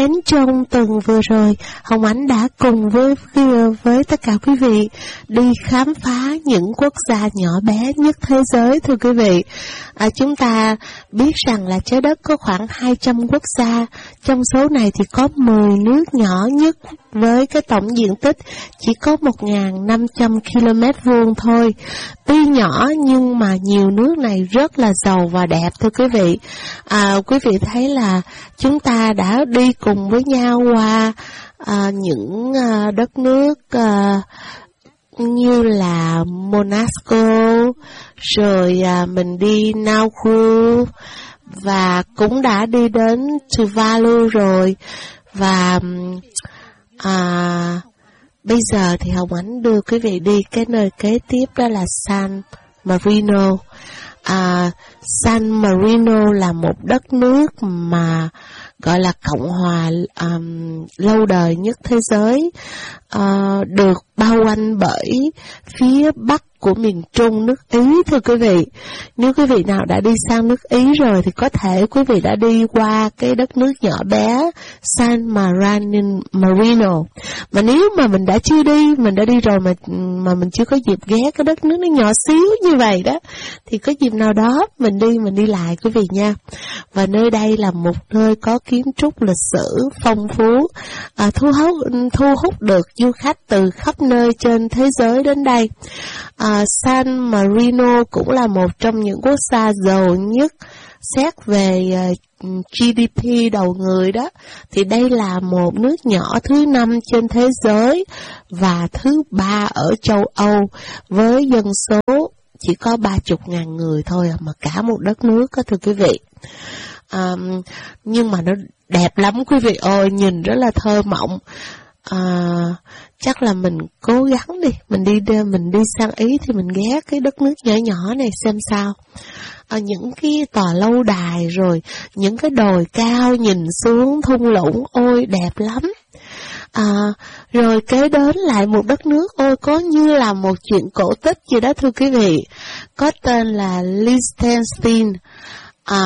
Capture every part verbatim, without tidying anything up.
Đến trong tuần vừa rồi, Hồng Ánh đã cùng với với tất cả quý vị đi khám phá những quốc gia nhỏ bé nhất thế giới, thưa quý vị. À, chúng ta biết rằng là trái đất có khoảng hai trăm quốc gia, trong số này thì có mười nước nhỏ nhất với cái tổng diện tích chỉ có một nghìn năm trăm ki lô mét vuông thôi. Tuy nhỏ nhưng mà nhiều nước này rất là giàu và đẹp, thưa quý vị. À, quý vị thấy là chúng ta đã đi cùng với nhau qua à, những à, đất nước à, như là Monaco, rồi à, mình đi Nauru và cũng đã đi đến Tuvalu rồi. Và à, bây giờ thì Hồng Ánh đưa quý vị đi cái nơi kế tiếp, đó là San Marino. À, San Marino là một đất nước mà gọi là Cộng hòa um, lâu đời nhất thế giới, uh, được bao quanh bởi phía bắc của miền Trung nước Ý, thưa quý vị. Nếu quý vị nào đã đi sang nước Ý rồi thì có thể quý vị đã đi qua cái đất nước nhỏ bé San Marino. Mà nếu mà mình đã chưa đi, mình đã đi rồi mà mà mình chưa có dịp ghé cái đất nước nó nhỏ xíu như vậy đó, thì có dịp nào đó mình đi mình đi lại quý vị nha. Và nơi đây là một nơi có kiến trúc lịch sử phong phú, à, thu hút thu hút được du khách từ khắp nơi trên thế giới đến đây. À, San Marino cũng là một trong những quốc gia giàu nhất xét về uh, giê đê pê đầu người đó. Thì đây là một nước nhỏ thứ năm trên thế giới và thứ ba ở châu Âu với dân số chỉ có ba mươi ngàn người thôi mà cả một đất nước đó, thưa quý vị. À, nhưng mà nó đẹp lắm quý vị ơi, nhìn rất là thơ mộng. À, chắc là mình cố gắng đi, mình đi mình đi sang Ý thì mình ghé cái đất nước nhỏ nhỏ này xem sao. À, những cái tòa lâu đài rồi những cái đồi cao nhìn xuống thung lũng, ôi đẹp lắm. À, rồi kế đến lại một đất nước, ôi có như là một chuyện cổ tích gì đó, thưa quý vị, có tên là Liechtenstein. À,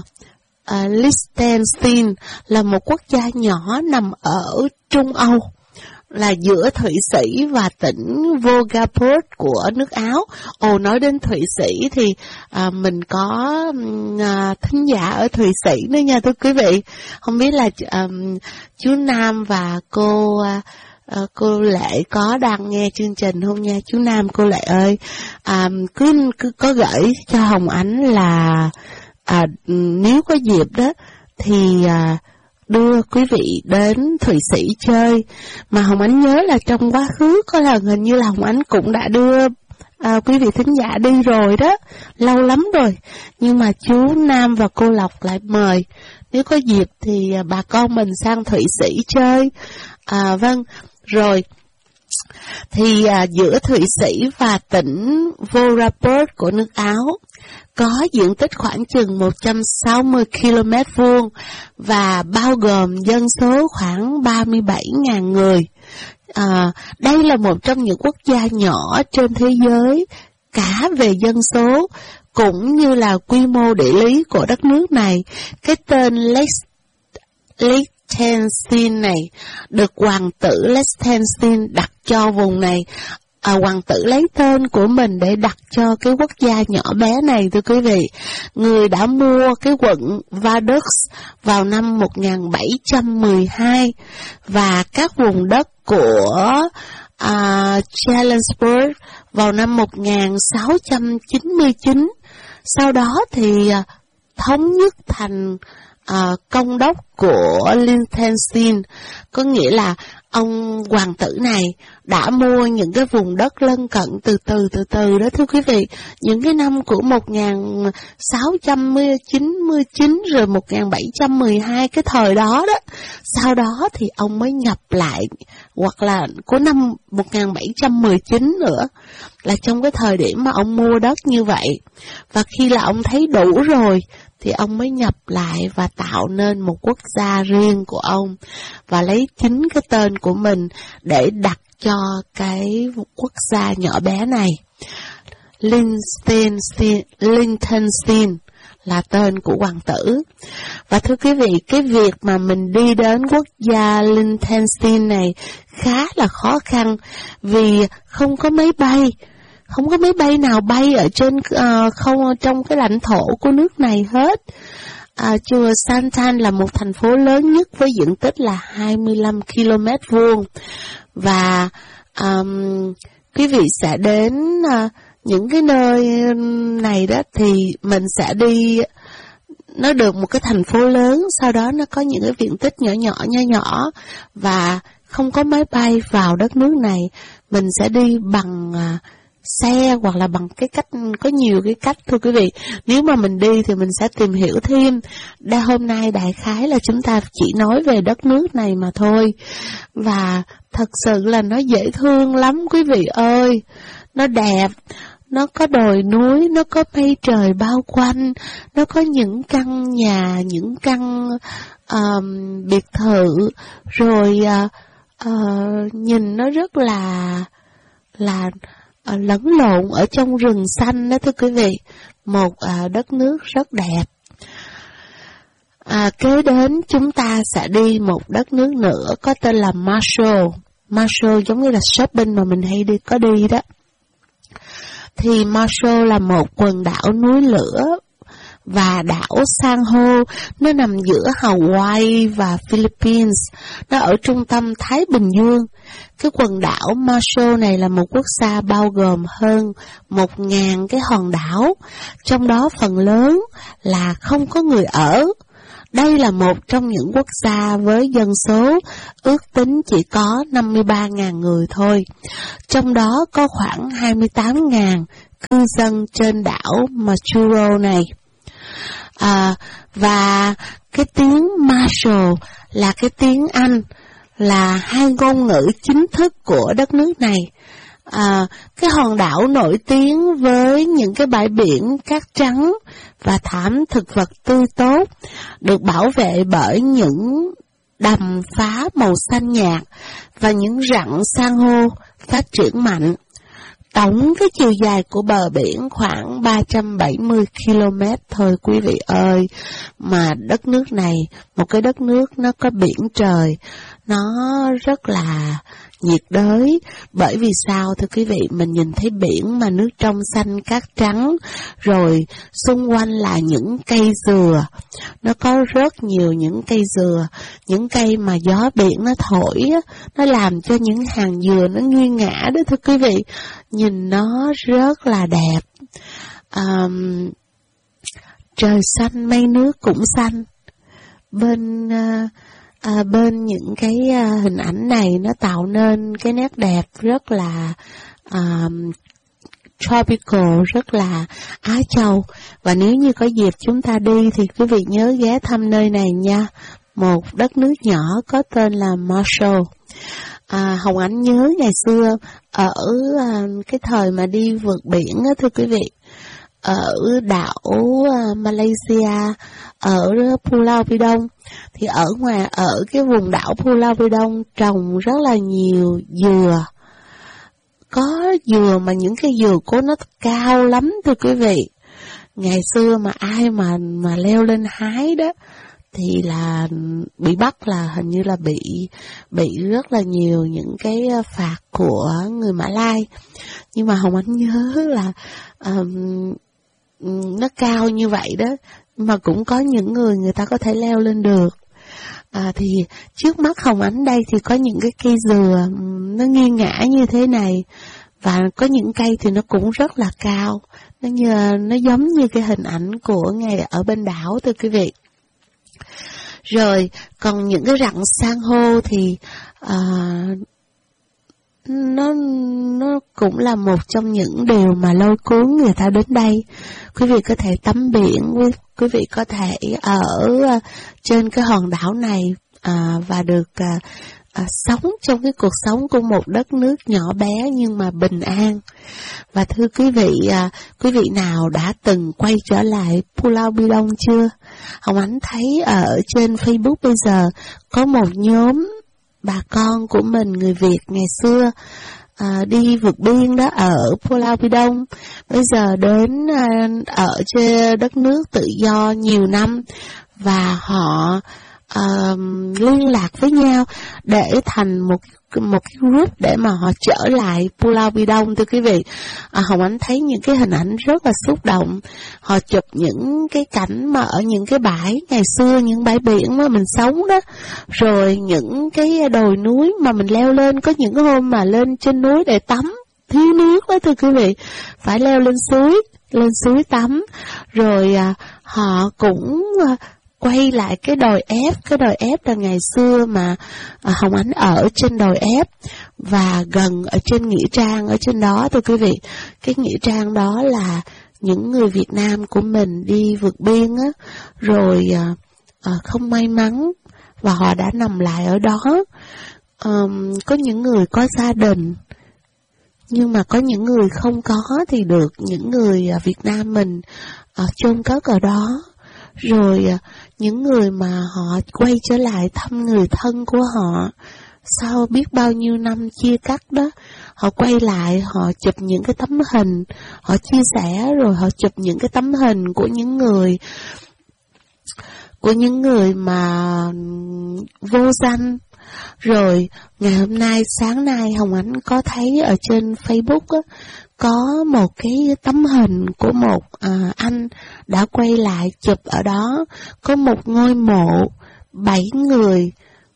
à, Liechtenstein là một quốc gia nhỏ nằm ở Trung Âu, là giữa Thụy Sĩ và tỉnh Vogaport của nước Áo. Ồ, nói đến Thụy Sĩ thì à, mình có à, thính giả ở Thụy Sĩ nữa nha, thưa quý vị. Không biết là à, chú Nam và cô à, à, cô Lệ có đang nghe chương trình không nha. Chú Nam, cô Lệ ơi, à, cứ, cứ có gửi cho Hồng Ánh là à, nếu có dịp đó thì à, đưa quý vị đến Thụy Sĩ chơi. Mà Hồng Ánh nhớ là trong quá khứ có lần hình như là Hồng Ánh cũng đã đưa à, quý vị thính giả đi rồi đó, lâu lắm rồi. Nhưng mà chú Nam và cô Lộc lại mời, nếu có dịp thì à, bà con mình sang Thụy Sĩ chơi. À, vâng, rồi thì à, giữa Thụy Sĩ và tỉnh Voraport của nước Áo có diện tích khoảng chừng một trăm sáu mươi ki lô mét vuông và bao gồm dân số khoảng ba mươi bảy nghìn người. À, đây là một trong những quốc gia nhỏ trên thế giới cả về dân số cũng như là quy mô địa lý của đất nước này. Cái tên Liechtenstein này được hoàng tử Liechtenstein đặt cho vùng này. À, hoàng tử lấy tên của mình để đặt cho cái quốc gia nhỏ bé này, thưa quý vị. Người đã mua cái quận Vaduz vào năm một nghìn bảy trăm mười hai và các vùng đất của à, Chelmsford vào năm một nghìn sáu trăm chín mươi chín. Sau đó thì à, thống nhất thành à, công đốc của Liechtenstein, có nghĩa là ông hoàng tử này đã mua những cái vùng đất lân cận từ từ từ từ đó, thưa quý vị. Những cái năm của một nghìn sáu trăm chín mươi chín rồi một nghìn bảy trăm mười hai, cái thời đó đó. Sau đó thì ông mới nhập lại, hoặc là của năm một nghìn bảy trăm mười chín nữa, là trong cái thời điểm mà ông mua đất như vậy. Và khi là ông thấy đủ rồi thì ông mới nhập lại và tạo nên một quốc gia riêng của ông, và lấy chính cái tên của mình để đặt cho cái quốc gia nhỏ bé này. Liechtenstein, Liechtenstein là tên của hoàng tử. Và thưa quý vị, cái việc mà mình đi đến quốc gia Liechtenstein này khá là khó khăn vì không có máy bay, không có máy bay nào bay ở trên uh, không trong cái lãnh thổ của nước này hết. À, chùa Santan là một thành phố lớn nhất với diện tích là hai mươi lăm ki lô mét vuông và um, quý vị sẽ đến uh, những cái nơi này đó thì mình sẽ đi, nó được một cái thành phố lớn, sau đó nó có những cái diện tích nhỏ nhỏ nhỏ nhỏ và không có máy bay vào đất nước này. Mình sẽ đi bằng uh, xe hoặc là bằng cái cách, có nhiều cái cách thưa quý vị. Nếu mà mình đi thì mình sẽ tìm hiểu thêm. Đây hôm nay đại khái là chúng ta chỉ nói về đất nước này mà thôi. Và thật sự là nó dễ thương lắm quý vị ơi. Nó đẹp, nó có đồi núi, nó có mây trời bao quanh, nó có những căn nhà, những căn um, biệt thự, rồi uh, uh, nhìn nó rất là là uh, lẫn lộn ở trong rừng xanh đó thưa quý vị. Một uh, đất nước rất đẹp. À, kế đến chúng ta sẽ đi một đất nước nữa có tên là Marshall. Marshall giống như là shopping mà mình hay đi có đi đó. Thì Marshall là một quần đảo núi lửa và đảo san hô, nó nằm giữa Hawaii và Philippines, nó ở trung tâm Thái Bình Dương. Cái quần đảo Marshall này là một quốc gia bao gồm hơn một ngàn cái hòn đảo, trong đó phần lớn là không có người ở. Đây là một trong những quốc gia với dân số ước tính chỉ có năm mươi ba nghìn người thôi. Trong đó có khoảng hai mươi tám nghìn cư dân trên đảo Majuro này. À, và cái tiếng Marshall là cái tiếng Anh, là hai ngôn ngữ chính thức của đất nước này. À, cái hòn đảo nổi tiếng với những cái bãi biển cát trắng và thảm thực vật tươi tốt, được bảo vệ bởi những đầm phá màu xanh nhạt và những rặng san hô phát triển mạnh. Tổng cái chiều dài của bờ biển khoảng ba trăm bảy mươi ki lô mét thôi quý vị ơi. Mà đất nước này, một cái đất nước nó có biển trời, nó rất là nhiệt đới. Bởi vì sao thưa quý vị, mình nhìn thấy biển mà nước trong xanh cát trắng, rồi xung quanh là những cây dừa, nó có rất nhiều những cây dừa, những cây mà gió biển nó thổi, nó làm cho những hàng dừa nó nghiêng ngã đó thưa quý vị, nhìn nó rất là đẹp. Um, trời xanh mây nước cũng xanh. Bên uh, À, bên những cái uh, hình ảnh này nó tạo nên cái nét đẹp rất là uh, tropical, rất là Á Châu. Và nếu như có dịp chúng ta đi thì quý vị nhớ ghé thăm nơi này nha. Một đất nước nhỏ có tên là Marshall. À, Hồng Ánh nhớ ngày xưa ở uh, cái thời mà đi vượt biển đó, thưa quý vị, ở đảo uh, Malaysia, ở Pulau Pidong, thì ở ngoài ở cái vùng đảo Pulau Pidong trồng rất là nhiều dừa. Có dừa mà những cái dừa của nó cao lắm thưa quý vị. Ngày xưa mà ai mà mà leo lên hái đó thì là bị bắt, là hình như là bị bị rất là nhiều những cái phạt của người Mã Lai. Nhưng mà Hồng Ánh nhớ là um, nó cao như vậy đó, mà cũng có những người người ta có thể leo lên được. À, thì trước mắt Hồng Ánh đây thì có những cái cây dừa nó nghiêng ngã như thế này, và có những cây thì nó cũng rất là cao, nó như nó giống như cái hình ảnh của ngày ở bên đảo thưa quý vị. Rồi còn những cái rặng san hô thì à, nó nó cũng là một trong những điều mà lôi cuốn người ta đến đây. Quý vị có thể tắm biển, quý, quý vị có thể ở uh, trên cái hòn đảo này uh, và được uh, uh, sống trong cái cuộc sống của một đất nước nhỏ bé nhưng mà bình an. Và thưa quý vị, uh, quý vị nào đã từng quay trở lại Pulau Pidong chưa? Hồng Ánh thấy ở trên Facebook bây giờ có một nhóm bà con của mình người Việt ngày xưa à, đi vượt biên đó ở Pulau Pidong, bây giờ đến à, ở trên đất nước tự do nhiều năm, và họ à, liên lạc với nhau để thành một một cái group để mà họ trở lại Pulau Pidong. Thưa quý vị, à, Hồng Ánh thấy những cái hình ảnh rất là xúc động. Họ chụp những cái cảnh mà ở những cái bãi ngày xưa, những bãi biển mà mình sống đó, rồi những cái đồi núi mà mình leo lên. Có những hôm mà lên trên núi để tắm, thiếu nước đó thưa quý vị, phải leo lên suối, lên suối tắm. Rồi à, họ cũng à, quay lại cái đồi ép, cái đồi ép là ngày xưa mà à, Hồng Ánh ở trên đồi ép và gần ở trên nghĩa trang ở trên đó thưa quý vị. Cái nghĩa trang đó là những người Việt Nam của mình đi vượt biên á, rồi à, à, không may mắn và họ đã nằm lại ở đó. Um, có những người có gia đình, nhưng mà có những người không có thì được những người à, Việt Nam mình à, chôn cất ở đó. Rồi à, những người mà họ quay trở lại thăm người thân của họ sau biết bao nhiêu năm chia cắt đó, họ quay lại, họ chụp những cái tấm hình, họ chia sẻ, rồi họ chụp những cái tấm hình của những người của những người mà vô danh. Rồi ngày hôm nay, sáng nay Hồng Ánh có thấy ở trên Facebook á, có một cái tấm hình của một à, anh đã quay lại chụp ở đó. Có một ngôi mộ bảy người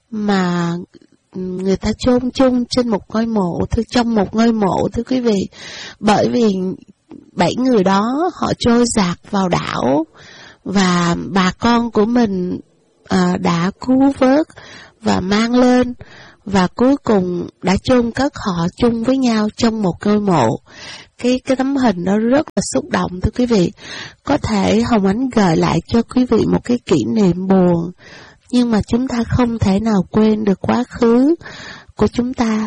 mà người ta chôn chung trên một ngôi mộ, thưa, trong một ngôi mộ thưa quý vị. Bởi vì bảy người đó họ trôi dạt vào đảo và bà con của mình à, đã cứu vớt và mang lên, và cuối cùng đã chôn cất họ chung với nhau trong một ngôi mộ. Cái cái tấm hình đó rất là xúc động thưa quý vị. Có thể Hồng Ánh gợi lại cho quý vị một cái kỷ niệm buồn, nhưng mà chúng ta không thể nào quên được quá khứ của chúng ta.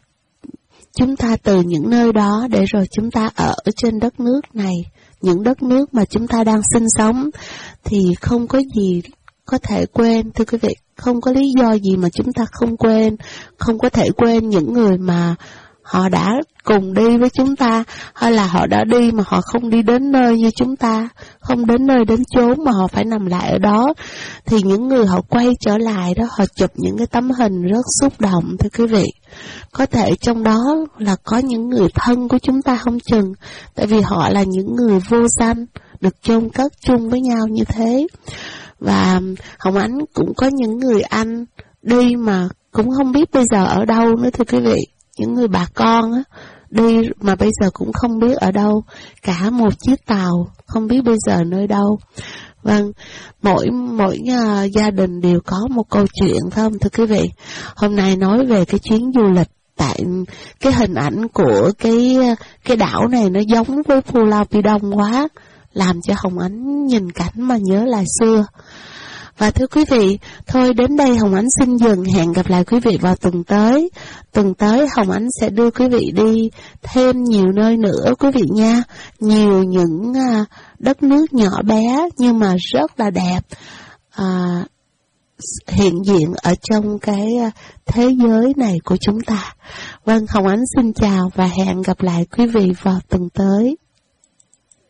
Chúng ta từ những nơi đó để rồi chúng ta ở trên đất nước này, những đất nước mà chúng ta đang sinh sống, thì không có gì có thể quên thưa quý vị. Không có lý do gì mà chúng ta không quên, không có thể quên những người mà họ đã cùng đi với chúng ta, hay là họ đã đi mà họ không đi đến nơi như chúng ta, không đến nơi đến chốn mà họ phải nằm lại ở đó. Thì những người họ quay trở lại đó, họ chụp những cái tấm hình rất xúc động thưa quý vị. Có thể trong đó là có những người thân của chúng ta không chừng, tại vì họ là những người vô danh, được chôn cất chung với nhau như thế. Và Hồng Ánh cũng có những người anh đi mà cũng không biết bây giờ ở đâu nữa thưa quý vị. Những người bà con á, đi mà bây giờ cũng không biết ở đâu. Cả một chiếc tàu không biết bây giờ nơi đâu. Vâng, mỗi mỗi uh, gia đình đều có một câu chuyện phải không thưa quý vị. Hôm nay nói về cái chuyến du lịch, tại cái hình ảnh của cái cái đảo này nó giống với Pulau Pidong quá, làm cho Hồng Ánh nhìn cảnh mà nhớ lại xưa. Và thưa quý vị, thôi đến đây Hồng Ánh xin dừng, hẹn gặp lại quý vị vào tuần tới. Tuần tới Hồng Ánh sẽ đưa quý vị đi thêm nhiều nơi nữa quý vị nha. Nhiều những uh, đất nước nhỏ bé nhưng mà rất là đẹp uh, hiện diện ở trong cái uh, thế giới này của chúng ta. Vâng, Hồng Ánh xin chào và hẹn gặp lại quý vị vào tuần tới.